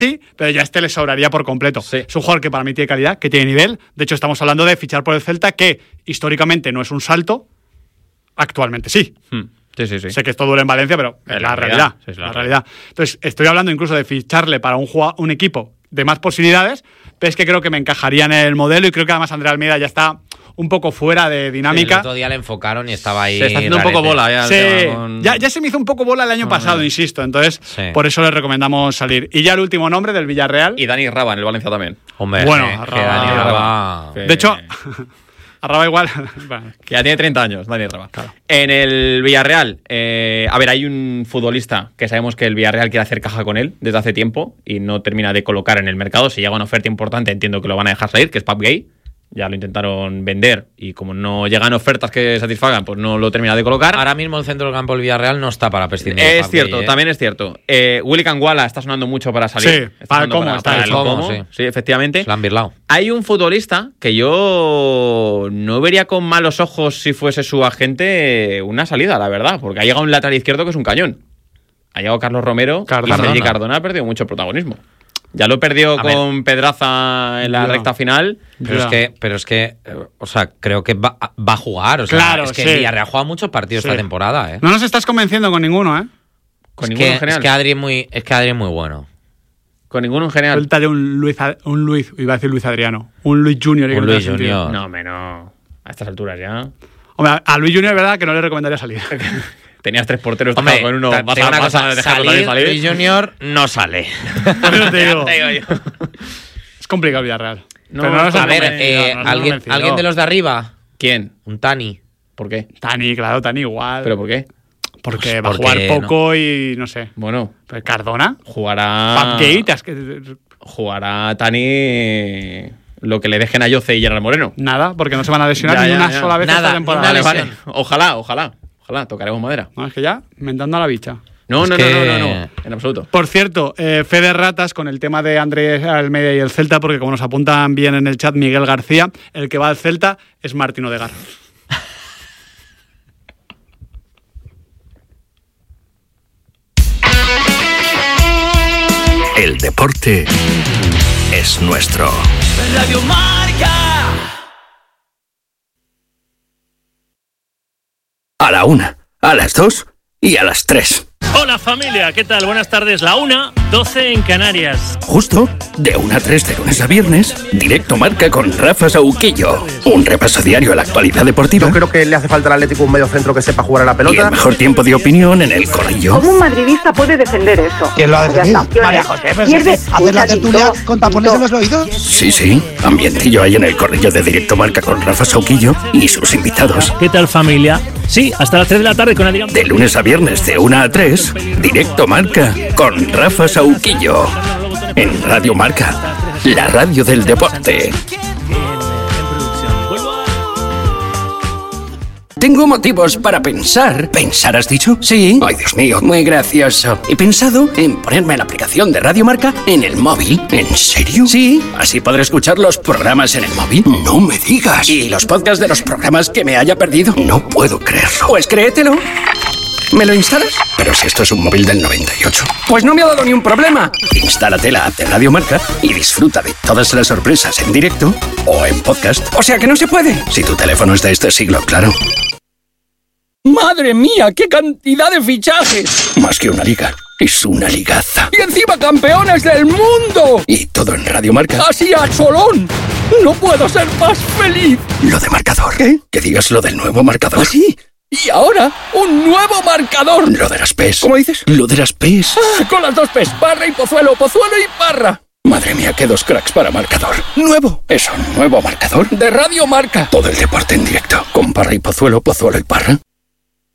sí, pero ya le sobraría por completo. Sí. Es un jugador que para mí tiene calidad, que tiene nivel. De hecho, estamos hablando de fichar por el Celta, que históricamente no es un salto, actualmente sí. Sí. Sé que esto duele en Valencia, pero es la realidad. Sí, es la realidad. Entonces, estoy hablando incluso de ficharle para un equipo de más posibilidades, pero es que creo que me encajaría en el modelo y creo que además Andrea Almeida ya está un poco fuera de dinámica. El otro día le enfocaron y estaba ahí. Se está haciendo un poco bola ya. Sí, ya se me hizo un poco bola el año pasado, insisto. Entonces, por eso le recomendamos salir. Y ya el último nombre del Villarreal. Y Dani Raba en el Valencia también. Hombre, bueno, que Dani Raba. De hecho, a Raba igual. Que ya tiene 30 años, Dani Raba. Claro. En el Villarreal, a ver, hay un futbolista que sabemos que el Villarreal quiere hacer caja con él desde hace tiempo y no termina de colocar en el mercado. Si llega una oferta importante, entiendo que lo van a dejar salir, que es Pape Gueye. Ya lo intentaron vender y como no llegan ofertas que satisfagan, pues no lo termina de colocar. Ahora mismo el centro del campo del Villarreal no está para prescindir. Es cierto, también es cierto. Willy Canguala está sonando mucho para salir. Sí, para el Como está el hecho. Como, sí, efectivamente. Se la han birlao. Hay un futbolista que yo no vería con malos ojos si fuese su agente una salida, la verdad, porque ha llegado un lateral izquierdo que es un cañón. Ha llegado Carlos Romero y Sergi Cardona ha perdido mucho protagonismo. Ya lo perdió con Pedraza en la recta final. Pero es que, o sea, creo que va a jugar. O sea, claro, es que el Villarreal juega muchos partidos esta temporada, ¿eh? No nos estás convenciendo con ninguno, ¿eh? Con ninguno en general. Es que Adri es muy bueno. Con ninguno en general. Suéltale un Luis, iba a decir Luis Adriano. Un Luis Junior. Un Luis Junior. No, menos. A estas alturas ya. Hombre, a Luis Junior es verdad que no le recomendaría salir. Tenías 3 porteros, hombre, con uno. Vas a dejarlo salir. Luis Junior no sale. Pero te digo. yo. Es complicado el Villarreal. No, a ver, ¿alguien de los de arriba? ¿Quién? Un Tani. ¿Por qué? Tani igual. ¿Pero por qué? Porque va a jugar poco y no sé. Bueno. Pero Cardona. Jugará. Jugará Tani lo que le dejen a Yoce y Gerard Moreno. Nada, porque no se van a lesionar ni una sola vez esta temporada. Vale. Ojalá, tocaremos madera. No, es que ya, mentando a la bicha. No, en absoluto. Por cierto, fe de ratas con el tema de Andrés Almeida y el Celta, porque como nos apuntan bien en el chat Miguel García, el que va al Celta es Martín Odegaard. El deporte es nuestro. Radio Marca. A la 1, a las 2 y a las 3. Hola familia, ¿qué tal? Buenas tardes. La 1:12 en Canarias. Justo de 1 a 3 de lunes a viernes, Directo Marca con Rafa Sauquillo. Un repaso diario a la actualidad deportiva. Yo creo que le hace falta al Atlético un mediocentro que sepa jugar a la pelota. Y el mejor tiempo de opinión en el corrillo. ¿Cómo un madridista puede defender eso? ¿Quién lo ha defendido? María José, ¿hacer la tertulia con tapones en los oídos? Sí, ambientillo ahí en el corrillo de Directo Marca con Rafa Sauquillo y sus invitados. ¿Qué tal familia? Sí, hasta las 3 de la tarde con Adrián. De lunes a viernes de 1 a 3, Directo Marca con Rafa Sauquillo. En Radio Marca, la radio del deporte. Tengo motivos para pensar. ¿Pensar has dicho? Sí. Ay, Dios mío, muy gracioso. He pensado en ponerme la aplicación de Radio Marca en el móvil. ¿En serio? Sí. Así podré escuchar los programas en el móvil. No me digas. ¿Y los podcasts de los programas que me haya perdido? No puedo creerlo. Pues créetelo. ¿Me lo instalas? Pero si esto es un móvil del 98. Pues no me ha dado ni un problema. Instálate la app de Radio Marca y disfruta de todas las sorpresas en directo o en podcast. O sea que no se puede. Si tu teléfono es de este siglo, claro. ¡Madre mía! ¡Qué cantidad de fichajes! Más que una liga. Es una ligaza. ¡Y encima campeones del mundo! Y todo en Radio Marca. ¡Así a cholón! ¡No puedo ser más feliz! Lo de marcador. ¿Qué? Que digas lo del nuevo marcador. ¿Ah, sí? Y ahora, un nuevo marcador. Lo de las P's. ¿Cómo dices? Lo de las P's. Con las 2 P's. Parra y Pozuelo. Pozuelo y Parra. Madre mía, qué 2 cracks para marcador. Nuevo. Es un nuevo marcador de Radio Marca. Todo el deporte en directo. Con Parra y Pozuelo, Pozuelo y Parra.